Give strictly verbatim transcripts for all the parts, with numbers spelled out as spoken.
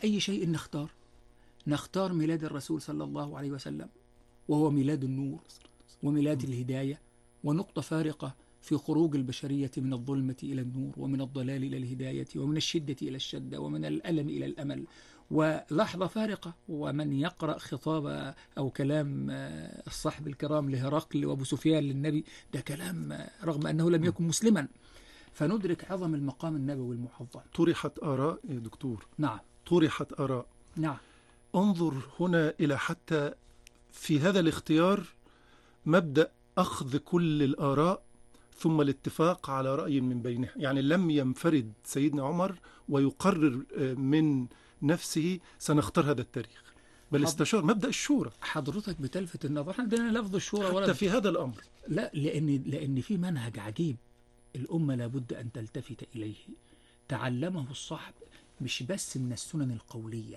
أي شيء نختار نختار ميلاد الرسول صلى الله عليه وسلم، وهو ميلاد النور وميلاد الهداية، ونقطة فارقة في خروج البشرية من الظلمة إلى النور، ومن الضلال إلى الهداية، ومن الشدة إلى الشدة، ومن الألم إلى الأمل، ولحظة فارقة. ومن يقرأ خطاب أو كلام الصحب الكرام لهرقل وأبو سفيان للنبي، ده كلام رغم أنه لم يكن مسلما، فندرك عظم المقام النبوي المعظم. طرحت آراء يا دكتور. نعم طرحت آراء. نعم. انظر هنا إلى حتى في هذا الاختيار مبدأ أخذ كل الآراء ثم الاتفاق على رأي من بينها، يعني لم ينفرد سيدنا عمر ويقرر من نفسه سنختار هذا التاريخ، بل استشار مبدأ الشورى. حضرتك بتلفت النظر، احنا عندنا لفظ الشورى حتى ولا في هذا الأمر. لا، لأن لأن في منهج عجيب الأمة لابد أن تلتفت إليه، تعلمه الصحب مش بس من السنن القولية.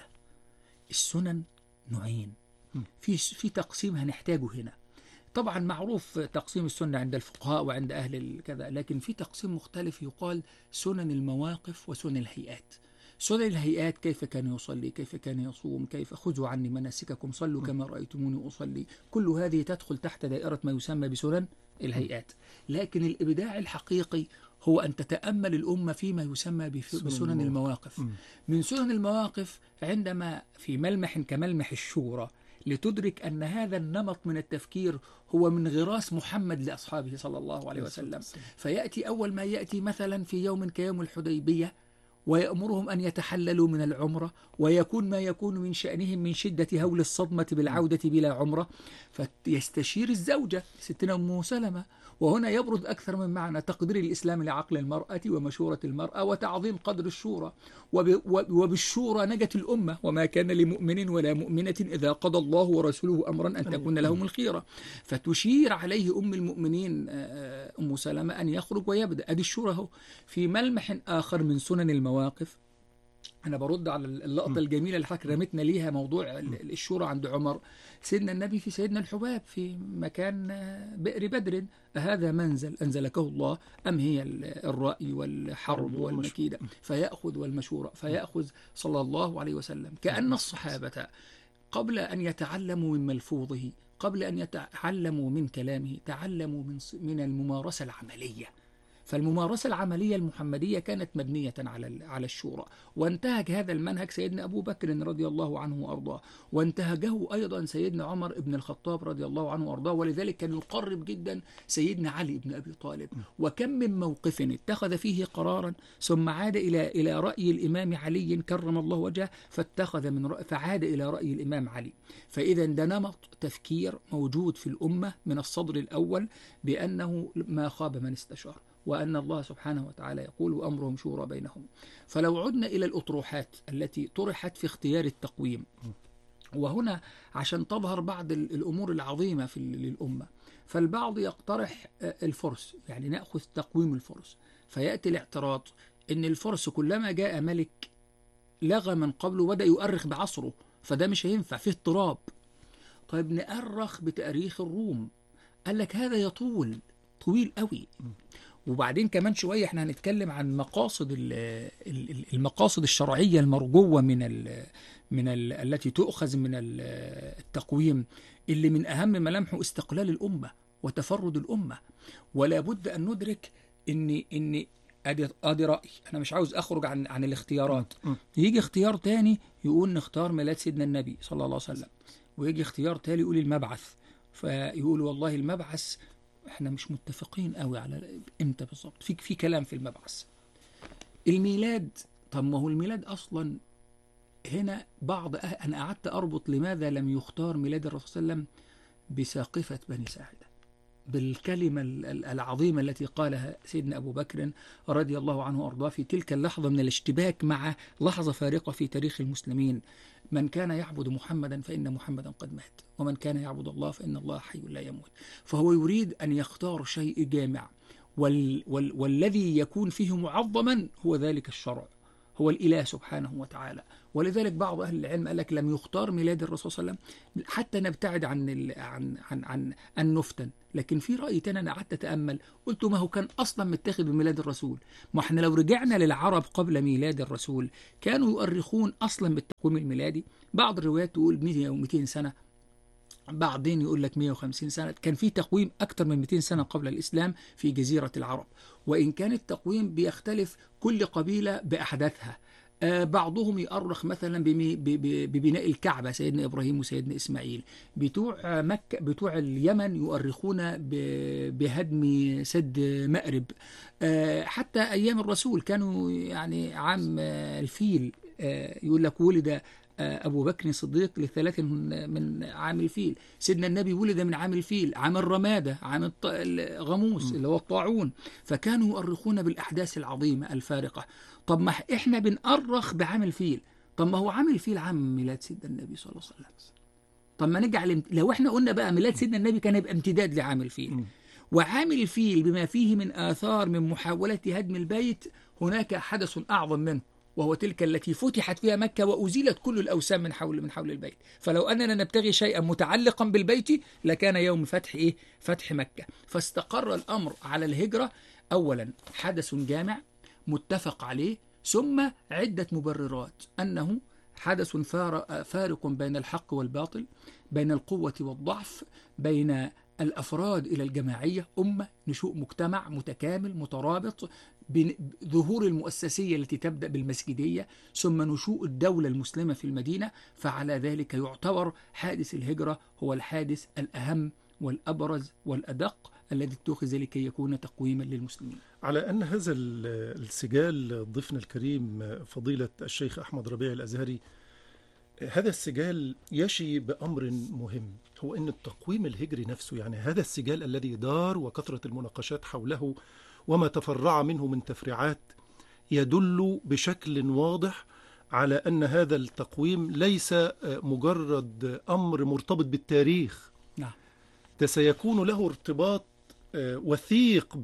السنن نوعين، في في تقسيم هنحتاجه هنا. طبعا معروف تقسيم السنة عند الفقهاء وعند أهل كذا، لكن في تقسيم مختلف يقال سنن المواقف وسنن الهيئات. سنن الهيئات كيف كان يصلي، كيف كان يصوم، كيف خذوا عني مناسككم صلوا كما رأيتموني أصلي، كل هذه تدخل تحت دائرة ما يسمى بسنن الهيئات. لكن الإبداع الحقيقي هو أن تتأمل الأمة فيما يسمى بسنن المواقف. من سنن المواقف عندما في ملمح كملمح الشورى لتدرك أن هذا النمط من التفكير هو من غراس محمد لأصحابه صلى الله عليه وسلم. فيأتي أول ما يأتي مثلا في يوم كيوم الحديبية ويأمرهم أن يتحللوا من العمرة، ويكون ما يكون من شأنهم من شدة هول الصدمة بالعودة بلا عمرة، فيستشير الزوجة ستنا أم سلمة. وهنا يبرز أكثر من معنى تقدير الإسلام لعقل المرأة ومشورة المرأة وتعظيم قدر الشورى، وبالشورى نجت الأمة، وما كان لمؤمن ولا مؤمنة إذا قضى الله ورسوله أمرا أن تكون لهم الخيرة. فتشير عليه أم المؤمنين أم سلمة أن يخرج ويبدأ. أدي الشورى هو. في ملمح آخر من سنن المواقف، أنا برد على اللقطة الجميلة اللي حضرتك رمتنا ليها، موضوع الشورى عند عمر. سيدنا النبي في سيدنا الحباب في مكان بئر بدر، هذا منزل أنزلكه الله أم هي الرأي والحرب والمكيدة؟ فيأخذ والمشورة، فيأخذ صلى الله عليه وسلم. كأن الصحابة قبل أن يتعلموا من ملفوظه، قبل أن يتعلموا من كلامه، تعلموا من من الممارسة العملية. فالممارسة العملية المحمدية كانت مبنية على على الشورى، وانتهج هذا المنهج سيدنا أبو بكر رضي الله عنه وأرضاه، وانتهجه أيضا سيدنا عمر بن الخطاب رضي الله عنه وأرضاه، ولذلك كان يقرب جدا سيدنا علي بن أبي طالب. وكم من موقف اتخذ فيه قرارا ثم عاد إلى إلى رأي الإمام علي كرم الله وجهه، فاتخذ من رأي فعاد إلى رأي الإمام علي. فإذا ده نمط تفكير موجود في الأمة من الصدر الأول، بأنه ما خاب من استشار، وأن الله سبحانه وتعالى يقول وأمرهم شورى بينهم. فلو عدنا إلى الأطروحات التي طرحت في اختيار التقويم، وهنا عشان تظهر بعض الأمور العظيمة في للأمة، فالبعض يقترح الفرس، يعني نأخذ تقويم الفرس، فيأتي الاعتراض إن الفرس كلما جاء ملك لغى من قبله وبدأ يؤرخ بعصره، فده مش هينفع، فيه اضطراب. طيب نأرخ بتاريخ الروم، قال لك هذا يطول طويل قوي. وبعدين كمان شوية احنا هنتكلم عن مقاصد المقاصد الشرعية المرجوة من ال من ال التي تؤخذ من التقويم، اللي من أهم ملامحه استقلال الأمة وتفرد الأمة. ولا بد أن ندرك إن إن أدي أدي رأي، أنا مش عاوز أخرج عن عن الاختيارات. يجي اختيار تاني يقول نختار ميلاد سيدنا النبي صلى الله عليه وسلم، ويجي اختيار تاني يقول المبعث، فيقول والله المبعث احنا مش متفقين قوي على امتى بالظبط، في في كلام في المبعث. الميلاد، طب ما هو الميلاد اصلا هنا بعض أه... انا قعدت اربط لماذا لم يختار ميلاد الرسول صلى الله عليه وسلم بساقفة بني ساعدة، بالكلمة العظيمة التي قالها سيدنا أبو بكر رضي الله عنه وأرضاه في تلك اللحظة من الاشتباك مع لحظة فارقة في تاريخ المسلمين: من كان يعبد محمدا فإن محمدا قد مات، ومن كان يعبد الله فإن الله حي لا يموت. فهو يريد أن يختار شيء جامع، وال وال والذي يكون فيه معظما هو ذلك الشرع، هو الإله سبحانه وتعالى. ولذلك بعض أهل العلم قال لك لم يختار ميلاد الرسول صلى الله عليه وسلم حتى نبتعد عن عن عن عن أن نفتن، لكن في رأي تاني أنا قعدت أتأمل، قلت ما هو كان أصلا متاخد بميلاد الرسول. ما احنا لو رجعنا للعرب قبل ميلاد الرسول كانوا يؤرخون أصلا بالتقويم الميلادي. بعض الروايات تقول مئة أو مئتين سنة، بعضين يقول لك مئة وخمسين سنة. كان في تقويم أكثر من مئتين سنة قبل الإسلام في جزيرة العرب، وإن كان التقويم بيختلف كل قبيلة بأحداثها. آه بعضهم يؤرخ مثلا بمي- ب- ب- ببناء الكعبة، سيدنا إبراهيم وسيدنا إسماعيل. بتوع آه، مكة بتوع اليمن يؤرخون ب- بهدم سد مأرب. آه حتى أيام الرسول كانوا يعني عام آه، الفيل، آه يقول لك ولد آه، أبو بكر الصديق لثلاث من من عام الفيل. سيدنا النبي ولد من عام الفيل، عام الرمادة، عام الط- الغموس اللي هو الطاعون. فكانوا يؤرخون بالأحداث العظيمة الفارقة. طب ما احنا بنأرخ بعام الفيل، طب ما هو عام الفيل عام ميلاد سيدنا النبي صلى الله عليه وسلم. طب ما نجعل، لو احنا قلنا بقى ميلاد سيدنا النبي كان يبقى امتداد لعام الفيل. م. وعام الفيل بما فيه من آثار من محاولة هدم البيت، هناك حدث أعظم منه، وهو تلك التي فتحت فيها مكة وأزيلت كل الأوثان من حول من حول البيت. فلو أننا نبتغي شيئا متعلقا بالبيت لكان يوم فتح إيه؟ فتح مكة. فاستقر الأمر على الهجرة. أولا حدث جامع متفق عليه، ثم عدة مبررات أنه حدث فار- فارق بين الحق والباطل، بين القوة والضعف، بين الأفراد إلى الجماعية، أمة، نشوء مجتمع متكامل مترابط، بن- ظهور المؤسسية التي تبدأ بالمسجدية، ثم نشوء الدولة المسلمة في المدينة. فعلى ذلك يعتبر حادث الهجرة هو الحادث الأهم والأبرز والأدق الذي اتخذ لكي يكون تقويما للمسلمين. على أن هذا ال- السجال ضيفنا الكريم فضيلة الشيخ أحمد ربيع الأزهري، هذا السجال يشي بأمر مهم، هو أن التقويم الهجري نفسه، يعني هذا السجال الذي دار وكثرة المناقشات حوله وما تفرع منه من تفريعات، يدل بشكل واضح على أن هذا التقويم ليس مجرد أمر مرتبط بالتاريخ، نعم. ده سيكون له ارتباط آه، وثيق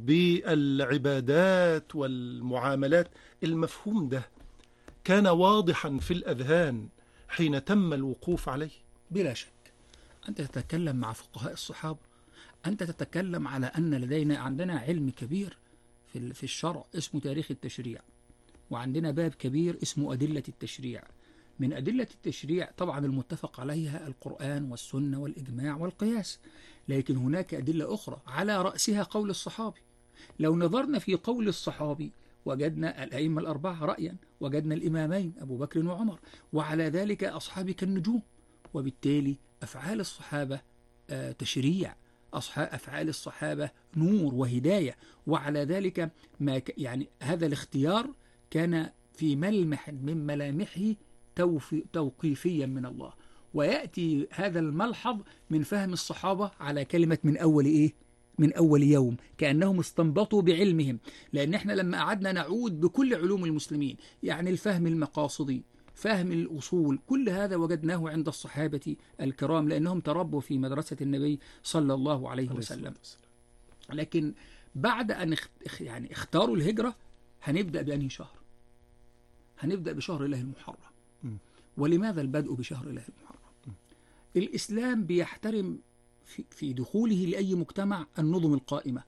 بالعبادات والمعاملات. المفهوم ده كان واضحا في الأذهان حين تم الوقوف عليه. بلا شك. أنت تتكلم مع فقهاء الصحابة، أنت تتكلم على أن لدينا عندنا علم كبير في ال- في الشرع اسمه تاريخ التشريع، وعندنا باب كبير اسمه أدلة التشريع. من أدلة التشريع طبعا المتفق عليها القرآن والسنة والإجماع والقياس، لكن هناك أدلة أخرى على رأسها قول الصحابي. لو نظرنا في قول الصحابي وجدنا الأئمة الأربعة رأيا، وجدنا الإمامين أبو بكر وعمر، وعلى ذلك أصحابي كالنجوم. وبالتالي أفعال الصحابة آه، تشريع، أصحاب أفعال الصحابة نور وهداية. وعلى ذلك ما ك... يعني هذا الاختيار كان في ملمح من ملامحه توفي... توقيفيا من الله. ويأتي هذا الملحظ من فهم الصحابة على كلمة من أول إيه؟ من أول يوم، كأنهم استنبطوا بعلمهم. لأن احنا لما قعدنا نعود بكل علوم المسلمين، يعني الفهم المقاصدي، فهم الأصول، كل هذا وجدناه عند الصحابة الكرام، لأنهم تربوا في مدرسة النبي صلى الله عليه وسلم. لكن بعد أن اخ- يعني اختاروا الهجرة، هنبدأ بأنهي شهر؟ هنبدأ بشهر الله المحرم. م. ولماذا البدء بشهر الله المحرم؟ الإسلام بيحترم في في دخوله لأي مجتمع النظم القائمة.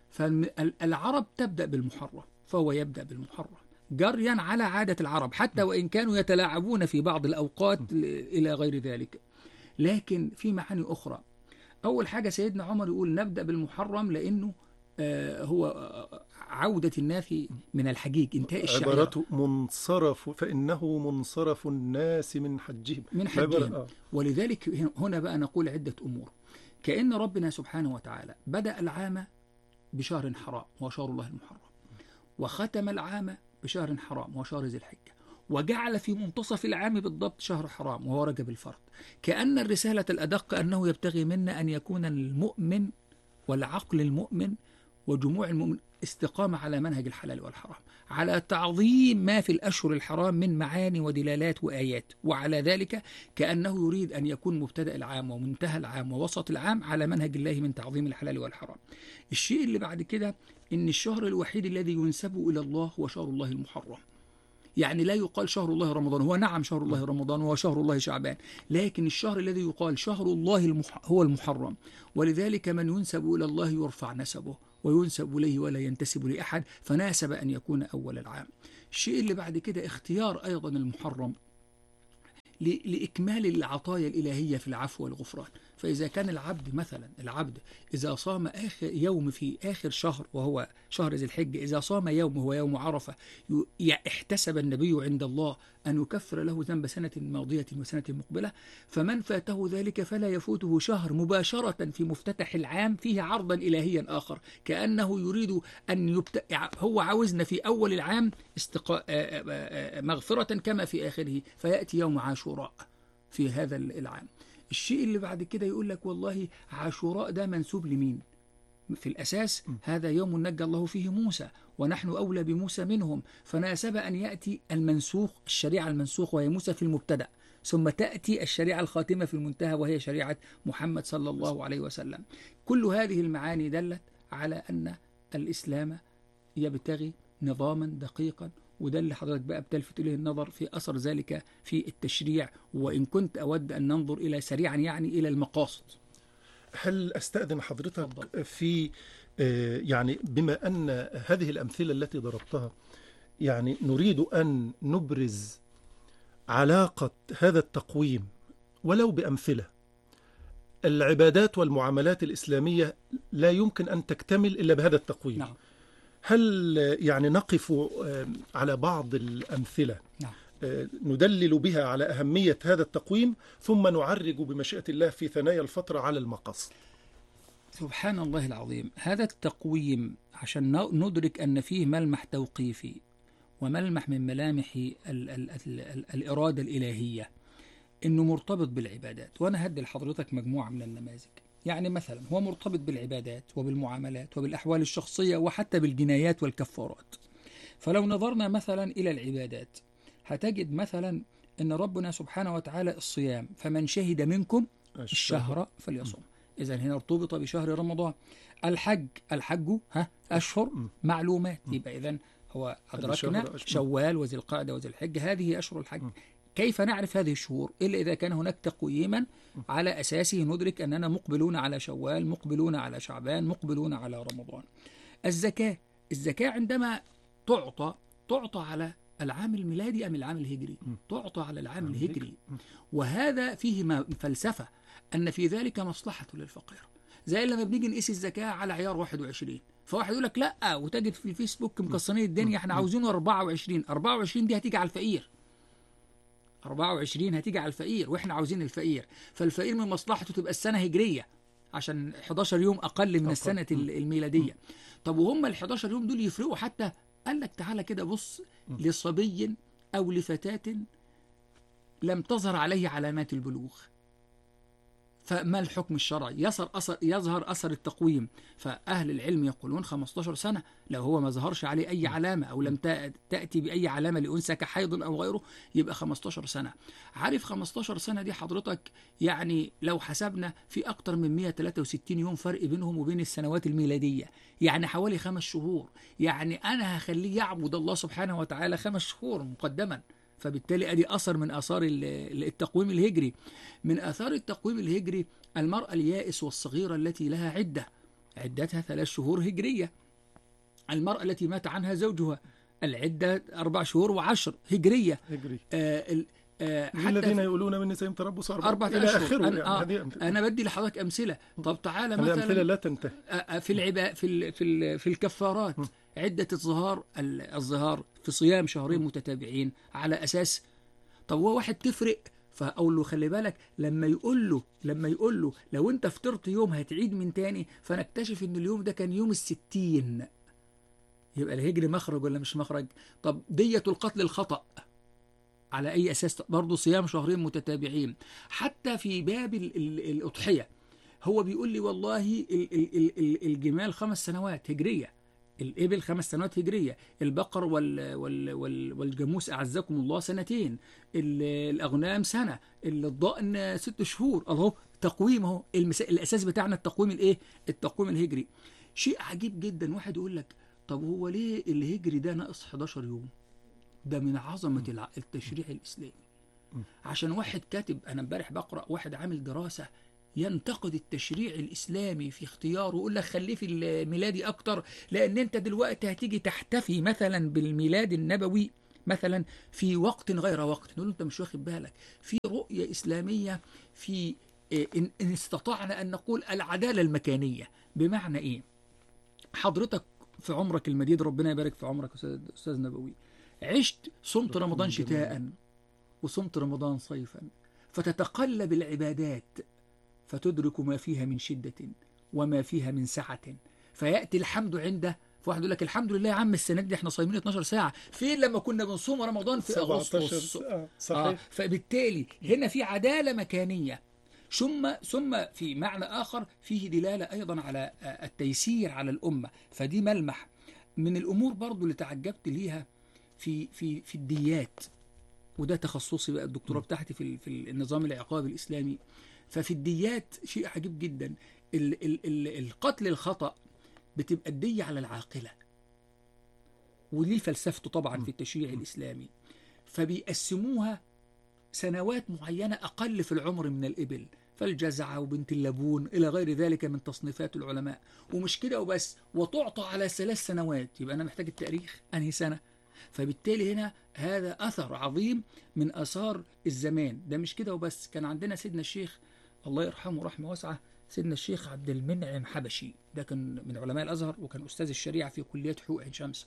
فالعرب تبدأ بالمحرم، فهو يبدأ بالمحرم جريا على عادة العرب، حتى وإن كانوا يتلاعبون في بعض الأوقات ل- إلى غير ذلك. لكن في معاني أخرى. أول حاجة سيدنا عمر يقول نبدأ بالمحرم لأنه آه، هو آه، عودة الناس من الحجيج، انتهاء الشعيرة عبارته منصرف، فإنه منصرف الناس من حجهم. من عبارة- حجهم. آه. ولذلك هنا بقى نقول عدة أمور. كأن ربنا سبحانه وتعالى بدأ العام بشهر حرام وهو شهر الله المحرم، وختم العام بشهر حرام وهو شهر ذي الحجة، وجعل في منتصف العام بالضبط شهر حرام وهو رجب الفرد. كأن الرسالة الأدق أنه يبتغي منا أن يكون المؤمن والعقل المؤمن وجموع المؤمن استقامة على منهج الحلال والحرام، على تعظيم ما في الأشهر الحرام من معاني ودلالات وآيات. وعلى ذلك كأنه يريد أن يكون مبتدأ العام ومنتهى العام ووسط العام على منهج الله من تعظيم الحلال والحرام. الشيء اللي بعد كده إن الشهر الوحيد الذي ينسب إلى الله هو شهر الله المحرم. يعني لا يقال شهر الله رمضان، هو نعم شهر الله رمضان وهو شهر الله شعبان، لكن الشهر الذي يقال شهر الله المح... هو المحرم. ولذلك من ينسب إلى الله يرفع نسبه وينسب إليه ولا ينتسب لأحد، فناسب أن يكون أول العام. الشيء اللي بعد كده اختيار أيضا المحرم لإكمال العطايا الإلهية في العفو والغفران. فإذا كان العبد مثلا العبد إذا صام آخر يوم في آخر شهر وهو شهر ذي الحجة، إذا صام يوم وهو يوم عرفة، احتسب النبي عند الله أن يكفر له ذنب سنة ماضية وسنة مقبلة. فمن فاته ذلك فلا يفوته شهر مباشرة في مفتتح العام فيه عرضا إلهيا آخر، كأنه يريد أن يبت... هو عاوزنا في أول العام استق... مغفرة كما في آخره، فيأتي يوم عاشوراء في هذا العام. الشيء اللي بعد كده يقول لك والله عاشوراء ده منسوب لمين؟ في الأساس هذا يوم نجى الله فيه موسى ونحن أولى بموسى منهم، فناسب أن يأتي المنسوخ الشريعة المنسوخ وهي موسى في المبتدأ، ثم تأتي الشريعة الخاتمة في المنتهى وهي شريعة محمد صلى الله عليه وسلم. كل هذه المعاني دلت على أن الإسلام يبتغي نظاما دقيقا، وده اللي حضرتك بقى بتلفت إليه النظر في أثر ذلك في التشريع. وإن كنت أود أن ننظر إلى سريعا يعني إلى المقاصد. هل أستأذن حضرتك في يعني بما أن هذه الأمثلة التي ضربتها يعني نريد أن نبرز علاقة هذا التقويم ولو بأمثلة. العبادات والمعاملات الإسلامية لا يمكن أن تكتمل إلا بهذا التقويم. نعم. هل يعني نقف على بعض الأمثلة نعم. ندلل بها على أهمية هذا التقويم، ثم نعرج بمشيئة الله في ثنايا الفترة على المقاصد؟ سبحان الله العظيم. هذا التقويم عشان ندرك أن فيه ملمح توقيفي وملمح من ملامح ال ال ال ال الإرادة الإلهية، إنه مرتبط بالعبادات. وأنا هدي لحضرتك مجموعة من النماذج. يعني مثلا هو مرتبط بالعبادات وبالمعاملات وبالأحوال الشخصية وحتى بالجنايات والكفارات. فلو نظرنا مثلا إلى العبادات هتجد مثلا أن ربنا سبحانه وتعالى الصيام، فمن شهد منكم الشهر فليصم. إذن هنا ارتبط بشهر رمضان. الحج الحج ها أشهر معلومات، يبقى إذن هو أدركنا شوال وذي القعدة وذي الحج، هذه أشهر الحج. كيف نعرف هذه الشهور إلا إذا كان هناك تقويما على أساسه ندرك أننا مقبلون على شوال، مقبلون على شعبان، مقبلون على رمضان. الزكاة الزكاة عندما تعطى تعطى على العام الميلادي أم العام الهجري؟ تعطى على العام الهجري. وهذا فيه فلسفة أن في ذلك مصلحة للفقير. زي لما بنيجي نقيس الزكاة على عيار واحد وعشرين، فواحد يقول لك لا، وتجد في الفيسبوك مكسرين الدنيا احنا عاوزينه أربعة وعشرين. أربعة وعشرين دي هتيجي على الفقير، أربعة وعشرين هتيجي على الفقير واحنا عاوزين الفقير. فالفقير من مصلحته تبقى السنة هجرية عشان حداشر يوم أقل من السنة الميلادية. طب وهم ال حداشر يوم دول يفرقوا حتى؟ قال لك تعالى كده بص لصبي أو لفتاة لم تظهر عليه علامات البلوغ، فما الحكم الشرعي؟ يظهر أثر يظهر أثر التقويم. فأهل العلم يقولون خمستاشر سنة لو هو ما ظهرش عليه أي علامة أو لم تأتي بأي علامة لأنثى كحيض أو غيره يبقى خمستاشر سنة. عارف خمستاشر سنة دي حضرتك يعني لو حسبنا في أكتر من مئة وثلاثة وستين يوم فرق بينهم وبين السنوات الميلادية، يعني حوالي خمس شهور. يعني أنا هخليه يعبد الله سبحانه وتعالى خمس شهور مقدما. فبالتالي أدي أثر من آثار التقويم الهجري. من آثار التقويم الهجري المرأة اليائس والصغيرة التي لها عدة عدتها ثلاث شهور هجرية. المرأة التي مات عنها زوجها العدة أربع شهور وعشر هجرية. هجري. آه آه حتى الذين يقولون من نسائهم تربص أربعة إلى آخره. أنا, آه أنا بدي لحضرتك أمثلة. طب تعالى مثلا أمثلة لا تنتهي. آه في العباء في ال في ال في الكفارات عدة الظهار الظهار في صيام شهرين متتابعين على أساس. طب هو واحد تفرق، فأقول له خلي بالك لما يقول له لما يقول له لو أنت فطرت يوم هتعيد من تاني، فنكتشف إن اليوم ده كان يوم الستين، يبقى الهجري مخرج ولا مش مخرج؟ طب دية القتل الخطأ على أي أساس؟ برضه صيام شهرين متتابعين. حتى في باب ال ال الأضحية هو بيقول لي والله ال ال ال الجمال خمس سنوات هجرية، الإبل خمس سنوات هجرية، البقر وال وال وال والجاموس أعزكم الله سنتين، الأغنام سنة، الضأن ست شهور. الله تقويم اهو. الأساس بتاعنا التقويم الإيه؟ التقويم الهجري. شيء عجيب جدا. واحد يقول لك طب هو ليه الهجري ده ناقص حداشر يوم؟ ده من عظمة الع- التشريع الإسلامي. عشان واحد كاتب، أنا امبارح بقرأ واحد عامل دراسة ينتقد التشريع الإسلامي في اختياره، ويقول لك خليه في الميلادي أكتر، لأن أنت دلوقتي هتيجي تحتفي مثلا بالميلاد النبوي مثلا في وقت غير وقت. نقول له أنت مش واخد بالك في رؤية إسلامية في إيه، إن إن استطعنا أن نقول العدالة المكانية. بمعنى إيه؟ حضرتك في عمرك المديد، ربنا يبارك في عمرك يا أستاذ أستاذ نبوي، عشت صمت رمضان شتاء وصمت رمضان صيفا، فتتقلب العبادات فتدرك ما فيها من شدة وما فيها من سعة، فيأتي الحمد عنده. فواحد يقول لك الحمد لله يا عم السنة دي احنا صايمين اتناشر ساعة، فين لما كنا بنصوم رمضان في سبعتاشر أغسطس؟ ساعة آه صحيح. فبالتالي هنا في عدالة مكانية. ثم ثم في معنى آخر فيه دلالة أيضا على آه، التيسير على الأمة. فدي ملمح من الأمور برضو اللي تعجبت ليها في في في الديات، وده تخصصي بقى، الدكتوراه بتاعتي في ال- في النظام العقابي الإسلامي. ففي الديات شيء عجيب جدا، ال ال ال القتل الخطأ بتبقى الدية على العاقلة، ودي فلسفته طبعا في التشريع الإسلامي. فبيقسموها سنوات معينة أقل في العمر من الإبل، فالجزعة وبنت اللبون إلى غير ذلك من تصنيفات العلماء. ومش كده وبس، وتعطى على ثلاث سنوات. يبقى أنا محتاج التاريخ أنهي سنة. فبالتالي هنا هذا أثر عظيم من آثار الزمان. ده مش كده وبس، كان عندنا سيدنا الشيخ الله يرحمه رحمة واسعة، سيدنا الشيخ عبد المنعم حبشي، ده كان من علماء الأزهر وكان أستاذ الشريعة في كلية حقوق عين شمس.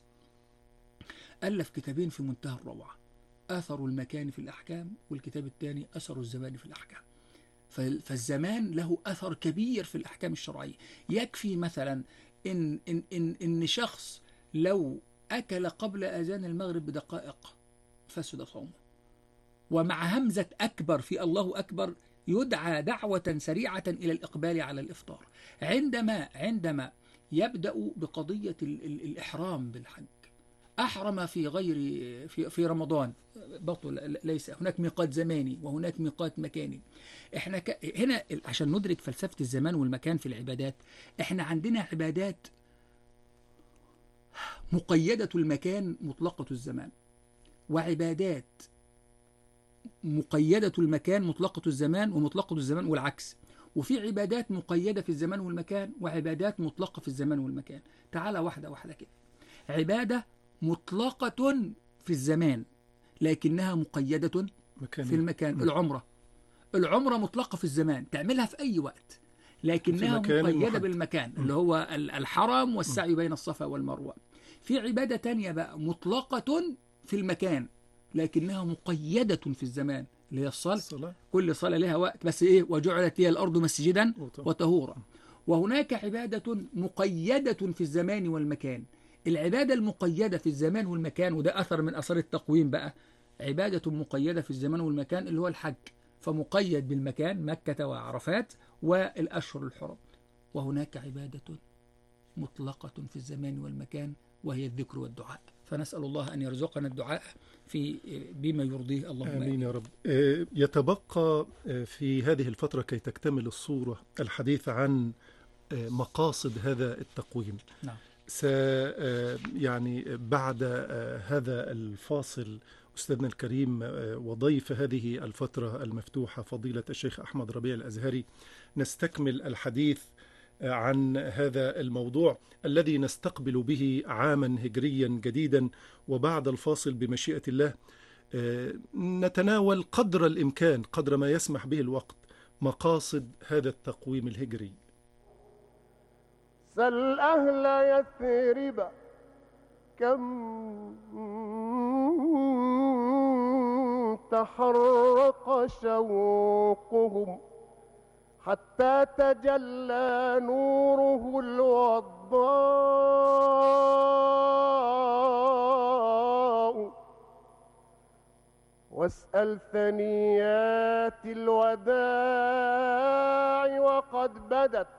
ألف كتابين في منتهى الروعة، أثر المكان في الأحكام، والكتاب الثاني أثر الزمان في الأحكام. فالزمان له أثر كبير في الأحكام الشرعية. يكفي مثلا إن, إن, إن, إن شخص لو أكل قبل أذان المغرب بدقائق فسد صومه، ومع همزة أكبر في الله أكبر يدعى دعوة سريعة إلى الإقبال على الإفطار. عندما عندما يبدأ بقضية ال ال الإحرام بالحج، أحرم في غير في في رمضان بطل، ليس هناك ميقات زماني وهناك ميقات مكاني. احنا ك... هنا عشان ندرك فلسفة الزمان والمكان في العبادات، احنا عندنا عبادات مقيدة المكان مطلقة الزمان، وعبادات مقيدة المكان مطلقة الزمان ومطلقة الزمان والعكس، وفي عبادات مقيدة في الزمان والمكان وعبادات مطلقة في الزمان والمكان. تعالى واحدة واحدة كده. عبادة مطلقة في الزمان لكنها مقيدة مكانية. في المكان. العمرة العمرة مطلقة في الزمان، تعملها في أي وقت، لكنها مقيدة محدد بالمكان اللي هو الحرم والسعي بين الصفا والمروة. في عبادة تانية بقى مطلقة في المكان لكنها مقيدة في الزمان، اللي هي الصلاة. الصلاة. كل صلاة لها وقت، بس إيه؟ وجعلت لي الأرض مسجدا وطهورا. وهناك عبادة مقيدة في الزمان والمكان. العبادة المقيدة في الزمان والمكان، وده أثر من أثار التقويم بقى، عبادة مقيدة في الزمان والمكان اللي هو الحج، فمقيد بالمكان مكة وعرفات والأشهر الحرم. وهناك عبادة مطلقة في الزمان والمكان وهي الذكر والدعاء. فنسأل الله أن يرزقنا الدعاء في بما يرضيه، اللهم آمين. آمين يا رب. يتبقى في هذه الفترة كي تكتمل الصورة الحديث عن مقاصد هذا التقويم. نعم. س يعني بعد هذا الفاصل أستاذنا الكريم وضيف هذه الفترة المفتوحة فضيلة الشيخ أحمد ربيع الأزهري، نستكمل الحديث عن هذا الموضوع الذي نستقبل به عاما هجريا جديدا. وبعد الفاصل بمشيئة الله نتناول قدر الإمكان، قدر ما يسمح به الوقت، مقاصد هذا التقويم الهجري. سل أهل يثرب كم تحرق شوقهم حتى تجلى نوره الوضاء. واسأل ثنيات الوداع وقد بدت